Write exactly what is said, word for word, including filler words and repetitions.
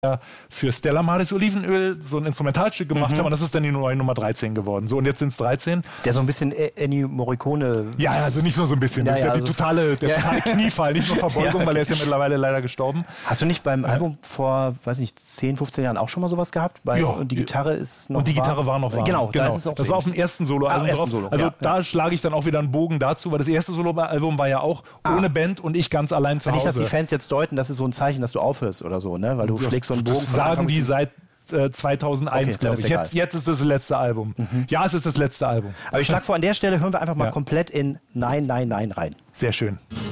für Stella Maris Olivenöl so ein Instrumentalstück gemacht mhm. haben und das ist dann die neue Nummer dreizehn geworden. So, und jetzt sind es dreizehn. Der so ein bisschen Ennio Morricone... Ja, also nicht nur so ein bisschen, das ja, ist ja, ja die also totale, der ja. totale Kniefall, nicht nur Verbeugung, ja. weil er ist ja mittlerweile leider gestorben. Hast du nicht beim ja. Album vor, weiß nicht, zehn, fünfzehn Jahren auch schon mal sowas gehabt? Bei, ja. Und die Gitarre ist noch Und die Gitarre war noch warm. Genau, genau. Da ist es auch das war auf dem ersten Soloalbum ah, drauf. Solo. Also ja, da ja. schlage ich dann auch wieder einen Bogen dazu, weil das erste Soloalbum war ja auch ah. ohne Band und ich ganz allein zu Hause. Nicht, dass die Fans jetzt deuten, das ist so ein Zeichen, dass du aufhörst oder so, ne? Weil du ja. schlägst so einen Bogen. Das sagen die seit zweitausendeins, okay, glaube ich. Jetzt, jetzt ist das letzte Album. Mhm. Ja, es ist das letzte Album. Aber ich schlage vor, an der Stelle hören wir einfach mal ja. komplett in Nein, Nein, Nein rein. Sehr schön.